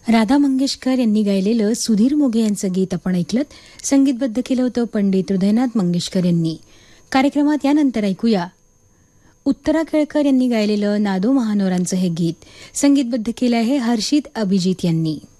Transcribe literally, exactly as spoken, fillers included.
राधा मंगेशकर यांनी गायलेलं सुधीर मोघे यांचं गीत आपण ऐकलं. संगीतबद्ध केलं होतं पंडित हृदयनाथ मंगेशकर यांनी. कार्यक्रमात यानंतर ऐकूया उत्तरा केळकर यांनी गायलेलं नादो महानोरांचं हे गीत. संगीतबद्ध केलं आहे हर्षित अभिजित यांनी.